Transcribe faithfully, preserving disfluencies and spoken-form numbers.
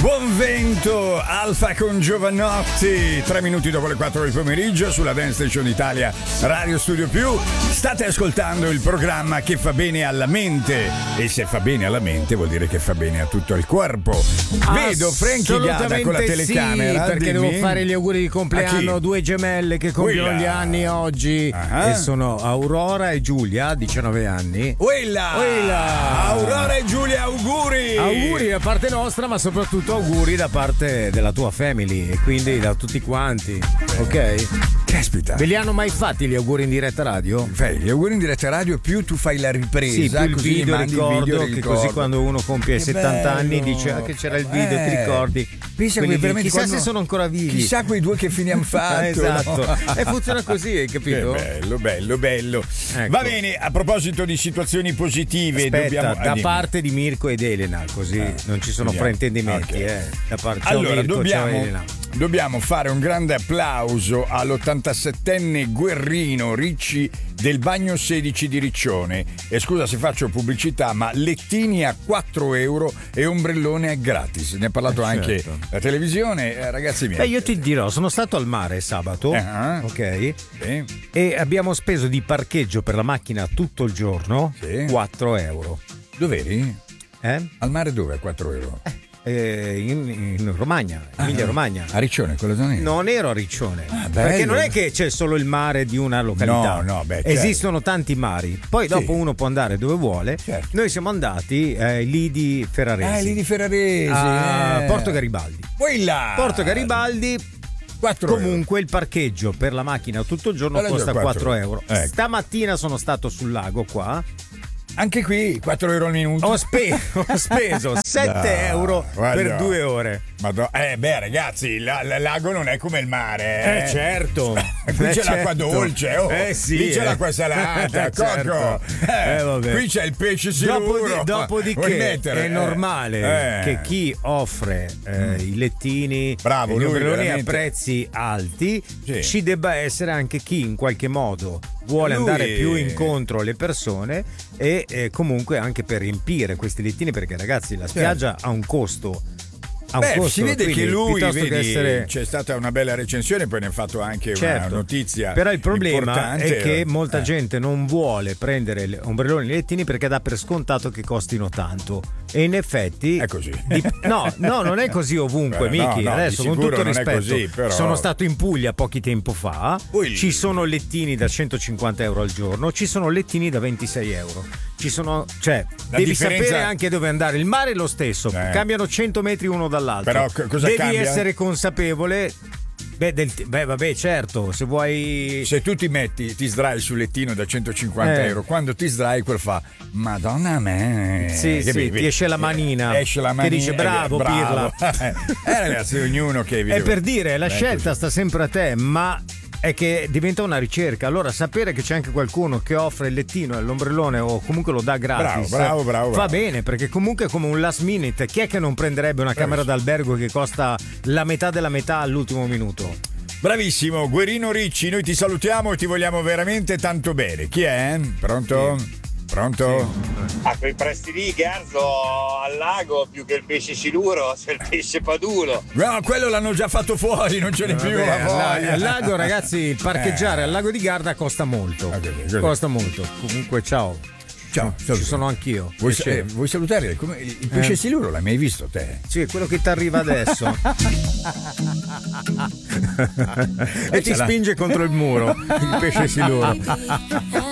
Buon vento, Alfa con Giovanotti, tre minuti dopo le quattro del pomeriggio sulla Dance Station Italia, Radio Studio Più. State ascoltando il programma che fa bene alla mente, e se fa bene alla mente vuol dire che fa bene a tutto il corpo. Vedo Frankie Gada con la telecamera. Sì, perché dimmi. devo fare gli auguri di compleanno a due gemelle che compiono Quella. gli anni oggi. Ah. E sono Aurora e Giulia, diciannove anni. Quella! Quella! Aurora e Giulia, auguri! Auguri da parte nostra, ma soprattutto auguri da parte della tua family e quindi da tutti quanti. Ok? Caspita. Ve li hanno mai fatti gli auguri in diretta radio? Fai gli auguri in diretta radio, più tu fai la ripresa, Sì, più il così video mandi il ricordo, video che ricordo. così quando uno compie Che settanta anni bello. dice ah, che c'era il video, Eh, ti ricordi? pensa Quelli che di- veramente chissà quando- se sono ancora vivi. Chissà quei due che fine hanno fatto. Esatto. no? E funziona così, hai capito? Che bello, bello, bello. Ecco. Va bene, a proposito di situazioni positive, Aspetta, dobbiamo da ah, dimmi. parte di Mirko ed Elena, così Ah, non ci sono vediamo. fraintendimenti. Ok. Eh. Da parte, ciao Allora, Mirko, dobbiamo, ciao Elena. dobbiamo fare un grande applauso all'ottantasettenne Guerrino Ricci del Bagno sedici di Riccione. E scusa se faccio pubblicità, ma lettini a quattro euro e ombrellone è gratis. Ne ha parlato Eh, anche certo. la televisione. Eh, ragazzi miei. Beh, io ti dirò, sono stato al mare sabato, Ah. ok? Sì. E abbiamo speso di parcheggio per la macchina tutto il giorno Sì. quattro euro. Dov'eri? Eh? Al mare dove? A quattro euro? Eh, in, in Romagna, Emilia Romagna. A Riccione, quella zona lì? Non ero a Riccione, Ah, perché bello. non è che c'è solo il mare di una località. No, no, beh, certo. esistono tanti mari. Poi dopo Sì. uno può andare dove vuole. Certo. Noi siamo andati eh, lì di Ferraresi. Ah, lì di Ferraresi. a eh. Porto Garibaldi. Quella! Porto Garibaldi. quattro euro. Comunque il parcheggio per la macchina tutto il giorno Allora, costa quattro quattro euro. Ecco. Stamattina sono stato sul lago qua. Anche qui quattro euro al minuto. Ho, spe- ho speso sette euro guarda. per due ore. Madonna. Eh beh ragazzi, il la- la- lago non è come il mare. Eh, certo. Qui Eh, c'è l'acqua certo. dolce, oh. Eh, sì, Lì c'è eh. l'acqua salata, Eh, certo. Cocco. Eh, Eh, vabbè. qui c'è il pesce siluro. Dopodi- Vuoi dopodiché mettere? è Eh. normale Eh. che chi offre eh, i lettini Bravo, e gli lui ombrelloni a veramente. prezzi alti, Sì. ci debba essere anche chi in qualche modo vuole Lui- andare più incontro alle persone e eh, comunque anche per riempire questi lettini, perché ragazzi la spiaggia ha un costo. Ha un Beh, costo, si vede quindi che lui, piuttosto vedi, che essere... c'è stata una bella recensione, poi ne ha fatto anche Certo. una notizia. Però il problema importante. è che molta Eh. gente non vuole prendere le- ombrelloni e lettini perché dà per scontato che costino tanto. E in effetti È così. di- no, no, non è così ovunque, Beh, no, Miki. no, di Adesso con sicuro tutto non è rispetto, così, però- sono stato in Puglia pochi tempo fa. Ui. Ci sono lettini da centocinquanta euro al giorno, ci sono lettini da ventisei euro. Ci sono, cioè, La devi differenza- sapere anche dove andare. Il mare è lo stesso, Eh. cambiano cento metri uno dall'altro. Però co- cosa devi cambia? essere consapevole. Beh, del- beh, vabbè, certo, se vuoi. Se tu ti metti, ti sdrai sul lettino da centocinquanta Eh. euro, quando ti sdrai quel fa Madonna a me. Sì, Che sì, vedi, ti esce la manina. eh, esce la Che manina dice, bravo, Pirla. eh ragazzi, ognuno che vi È per dire, la Beh, scelta così. sta sempre a te, ma è che diventa una ricerca. Allora, sapere che c'è anche qualcuno che offre il lettino e l'ombrellone o comunque lo dà gratis, Bravo, bravo, bravo, fa bravo. bene, perché comunque è come un last minute. Chi è che non prenderebbe una camera d'albergo che costa la metà della metà all'ultimo minuto? Bravissimo, Guerino Ricci, noi ti salutiamo e ti vogliamo veramente tanto bene. Chi è? Pronto? Pronto? A quei prezzi lì, Garzo, al lago più che il pesce siluro c'è il pesce padulo. No, quello l'hanno già fatto fuori, non ce n'è più Vabbè, la al, voglia. al lago, ragazzi, il parcheggiare al lago di Garda costa molto. Ah, così, così. Costa molto. Comunque, ciao. Ciao, Ci sono anch'io. Vuoi, Piacere. eh, vuoi salutare? Come- il pesce Eh. siluro l'hai mai visto te? Sì, è quello che ti arriva adesso. E ti ce l'ha. spinge contro il muro, il pesce siluro.